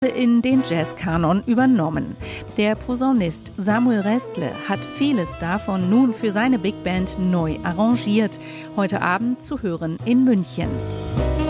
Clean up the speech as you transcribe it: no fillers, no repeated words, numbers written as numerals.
in den Jazzkanon übernommen. Der Posaunist Samuel Restle hat vieles davon nun für seine Big Band neu arrangiert. Heute Abend zu hören in München.